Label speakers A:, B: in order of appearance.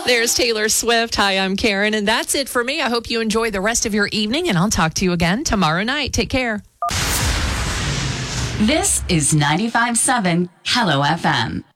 A: There's Taylor Swift. Hi, I'm Karen. And that's it for me. I hope you enjoy the rest of your evening, and I'll talk to you again tomorrow night. Take care.
B: This is 95.7 Hello FM.